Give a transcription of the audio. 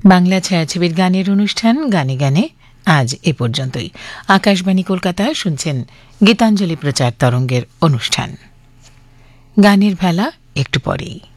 বাংলা ছায়াছবির গানের অনুষ্ঠান গানে গানে আজ এ পর্যন্তই। আকাশবাণী কলকাতা শুনছেন গীতাঞ্জলি প্রচার তরঙ্গের অনুষ্ঠান। গানের ভেলা একটু পরেই।